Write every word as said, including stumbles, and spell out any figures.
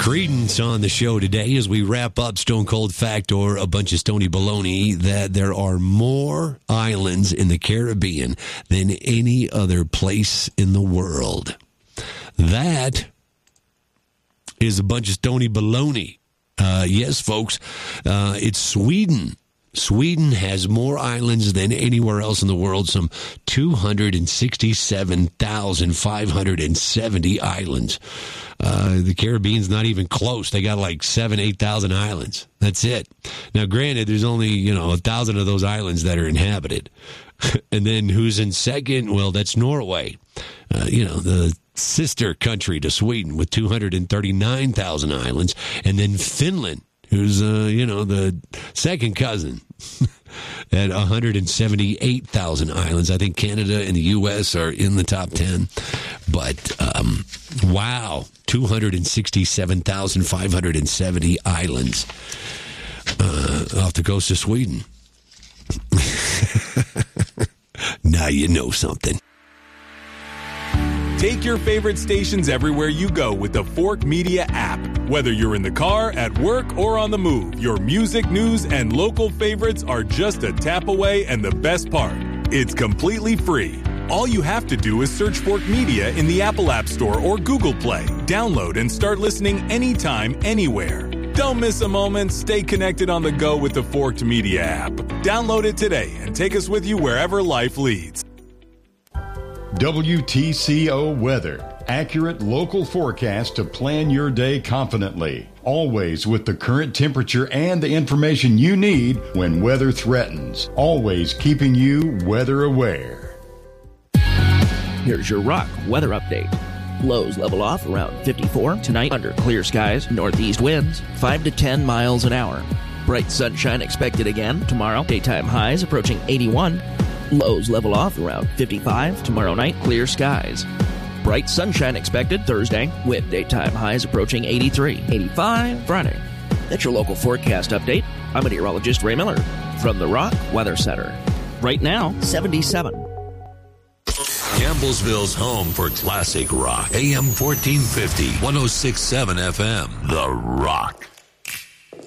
Credence on the show today as we wrap up Stone Cold Fact or a bunch of stony baloney that there are more islands in the Caribbean than any other place in the world. That is a bunch of stony baloney. Uh, yes, folks, uh, it's Sweden. Sweden has more islands than anywhere else in the world, some two hundred sixty-seven thousand five hundred seventy islands. Uh, the Caribbean's not even close. They got like seven, eight thousand islands. That's it. Now, granted, there's only, you know, a thousand of those islands that are inhabited. And then who's in second? Well, that's Norway. Uh, you know, the sister country to Sweden with two hundred thirty-nine thousand islands. And then Finland, who's, uh, you know, the second cousin at one hundred seventy-eight thousand islands. I think Canada and the U S are in the top ten. But, um, wow, two hundred sixty-seven thousand five hundred seventy islands uh, off the coast of Sweden. Now you know something. Take your favorite stations everywhere you go with the Fork Media app. Whether you're in the car, at work, or on the move, your music, news, and local favorites are just a tap away, and the best part, it's completely free. All you have to do is search Fork Media in the Apple App Store or Google Play. Download and start listening anytime, anywhere. Don't miss a moment. Stay connected on the go with the Forked Media app. Download it today and take us with you wherever life leads. W T C O Weather. Accurate local forecast to plan your day confidently. Always with the current temperature and the information you need when weather threatens. Always keeping you weather aware. Here's your Rock weather update. Lows level off around fifty-four. Tonight under clear skies, northeast winds five to ten miles an hour. Bright sunshine expected again tomorrow. Daytime highs approaching eighty-one. Lows level off around fifty-five. Tomorrow night, clear skies. Bright sunshine expected Thursday with daytime highs approaching eighty-three. eighty-five Friday. That's your local forecast update. I'm meteorologist Ray Miller from the Rock Weather Center. Right now, seventy-seven. Campbellsville's home for classic rock. A M fourteen fifty, one oh six point seven F M. The Rock.